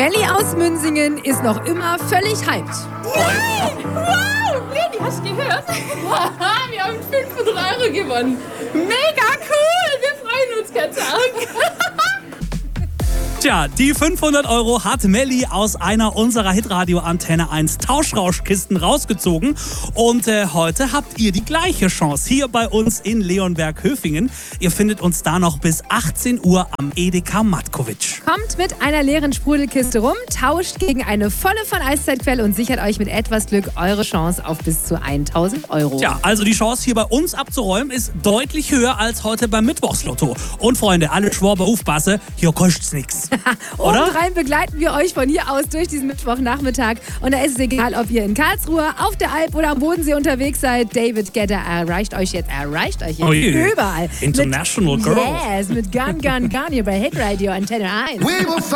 Melli aus Münsingen ist noch immer völlig hyped. Wow! Leni, hast du gehört? Wir haben 500 € gewonnen. Mega cool! Wir freuen uns ganz arg. Tja, die 500 € hat Melli aus einer unserer Hitradio Antenne 1 Tauschrauschkisten rausgezogen. Und heute habt ihr die gleiche Chance hier bei uns in Leonberg-Höfingen. Ihr findet uns da noch bis 18 Uhr am Edeka Matkovic. Kommt mit einer leeren Sprudelkiste rum, tauscht gegen eine volle von Eiszeitquelle und sichert euch mit etwas Glück eure Chance auf bis zu 1000 €. Tja, also die Chance hier bei uns abzuräumen ist deutlich höher als heute beim Mittwochslotto. Und Freunde, alle Schwaber aufpassen, hier kostet's nichts. Obendrein begleiten wir euch von hier aus durch diesen Mittwochnachmittag. Und da ist es egal, ob ihr in Karlsruhe, auf der Alp oder am Bodensee unterwegs seid. David Guetta erreicht euch jetzt überall. International Girl. Yes, mit Gun, Gun, Gun hier bei Hitradio Antenne 1.